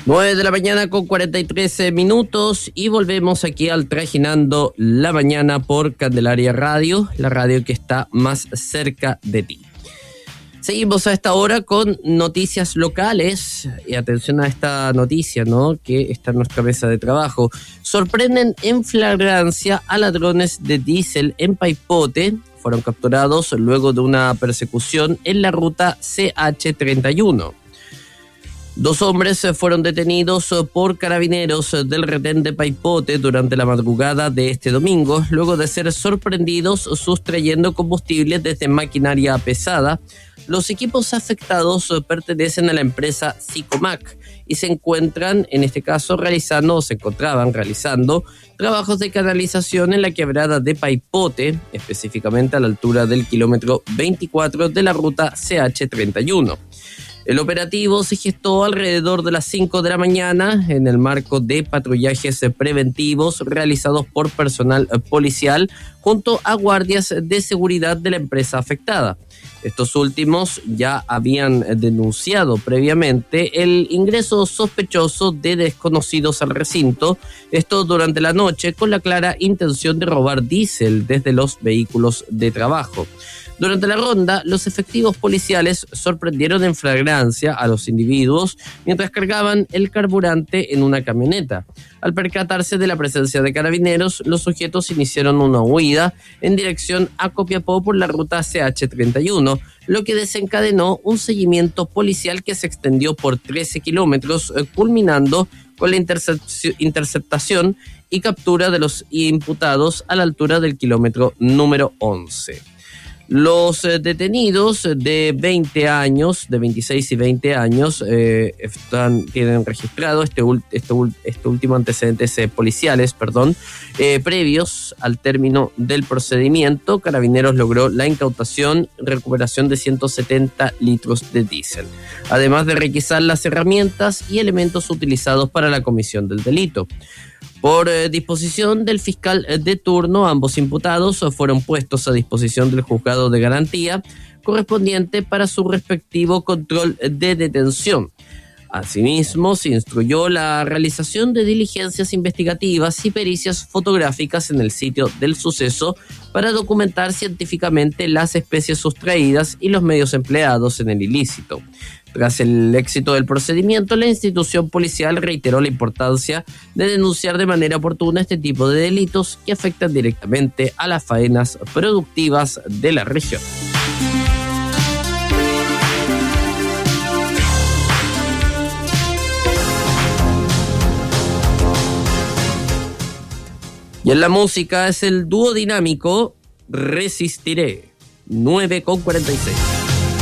9 de la mañana con 43 minutos y volvemos aquí al Trajinando la Mañana por Candelaria Radio, la radio que está más cerca de ti. Seguimos a esta hora con noticias locales y atención a esta noticia, ¿no? Que está en nuestra mesa de trabajo. Sorprenden en flagrancia a ladrones de diésel en Paipote. Fueron capturados luego de una persecución en la ruta CH31. 2 hombres fueron detenidos por carabineros del retén de Paipote durante la madrugada de este domingo, luego de ser sorprendidos sustrayendo combustible desde maquinaria pesada. Los equipos afectados pertenecen a la empresa Sicomac y se encontraban realizando trabajos de canalización en la quebrada de Paipote, específicamente a la altura del kilómetro 24 de la ruta CH31. El operativo se gestó alrededor de las 5 de la mañana en el marco de patrullajes preventivos realizados por personal policial junto a guardias de seguridad de la empresa afectada. Estos últimos ya habían denunciado previamente el ingreso sospechoso de desconocidos al recinto, esto durante la noche con la clara intención de robar diésel desde los vehículos de trabajo. Durante la ronda, los efectivos policiales sorprendieron en flagrancia a los individuos mientras cargaban el carburante en una camioneta. Al percatarse de la presencia de carabineros, los sujetos iniciaron una huida en dirección a Copiapó por la ruta CH31, lo que desencadenó un seguimiento policial que se extendió por 13 kilómetros, culminando con la interceptación y captura de los imputados a la altura del kilómetro número 11. Los detenidos de 20 años, de 26 y 20 años, tienen registrado este último antecedentes policiales, previos al término del procedimiento. Carabineros logró la incautación, recuperación de 170 litros de diésel, además de requisar las herramientas y elementos utilizados para la comisión del delito. Por disposición del fiscal de turno, ambos imputados fueron puestos a disposición del juzgado de garantía correspondiente para su respectivo control de detención. Asimismo, se instruyó la realización de diligencias investigativas y pericias fotográficas en el sitio del suceso para documentar científicamente las especies sustraídas y los medios empleados en el ilícito. Tras el éxito del procedimiento, la institución policial reiteró la importancia de denunciar de manera oportuna este tipo de delitos que afectan directamente a las faenas productivas de la región. Y en la música es el dúo dinámico Resistiré, 9:46.